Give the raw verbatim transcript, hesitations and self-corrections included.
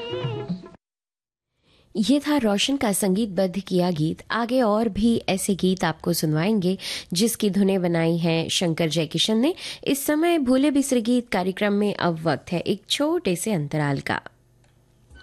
ये था रोशन का संगीतबद्ध किया गीत। आगे और भी ऐसे गीत आपको सुनवाएंगे जिसकी धुनें बनाई हैं शंकर जयकिशन ने। इस समय भूले बिसरे गीत कार्यक्रम में अब वक्त है एक छोटे से अंतराल का।